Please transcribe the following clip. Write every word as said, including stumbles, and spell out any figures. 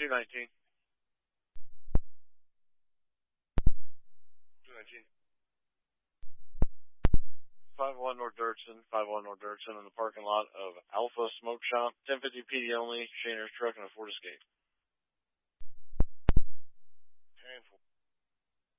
nineteen. two nineteen. five one North Dirksen, five one North Dirksen in the parking lot of Alpha Smoke Shop. ten fifty P D only, Shainer's truck and a Ford Escape. ten four.